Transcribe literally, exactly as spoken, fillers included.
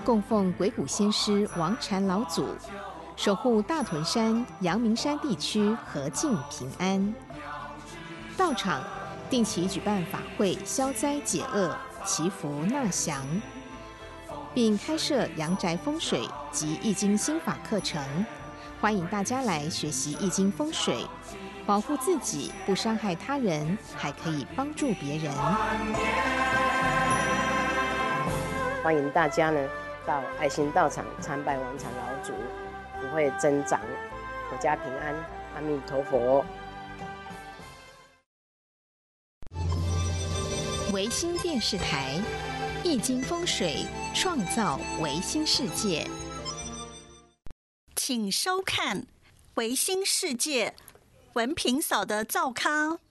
供奉鬼谷先师王禅老祖，守护大屯山、阳明山地区和静平安。道场定期举办法会，消灾解厄、祈福纳祥，并开设阳宅风水及易经心法课程，欢迎大家来学习易经风水，保护自己不伤害他人，还可以帮助别人。 欢迎大家呢到爱心道场参拜王禅老祖，福慧增长，阖家平安，阿弥陀佛。 维新电视台，易经风水，创造维新世界。 请收看《维新世界》文平嫂的造咖。